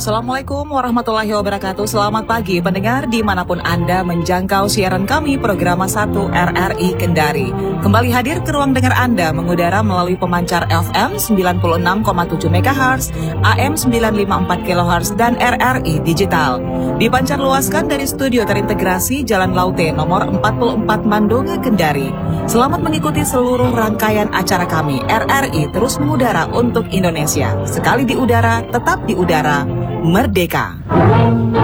Assalamualaikum warahmatullahi wabarakatuh. Selamat pagi pendengar dimanapun Anda menjangkau siaran kami program 1 RRI Kendari. Kembali hadir ke ruang dengar Anda mengudara melalui pemancar FM 96,7 MHz, AM 954 kHz, dan RRI Digital. Dipancar luaskan dari studio terintegrasi Jalan Laute nomor 44 Mandunga, Kendari. Selamat mengikuti seluruh rangkaian acara kami. RRI terus mengudara untuk Indonesia. Sekali di udara, tetap di udara. Merdeka.